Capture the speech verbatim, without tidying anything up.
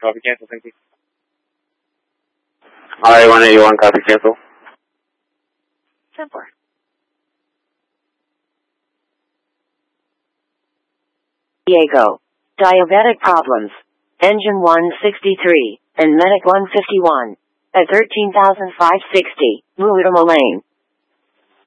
Copy cancel, thank you. I one eighty-one, copy cancel. Simpler. Diego. Diabetic problems. Engine one sixty-three, and Medic one fifty-one. At thirteen thousand five hundred sixty, Multnomah Lane.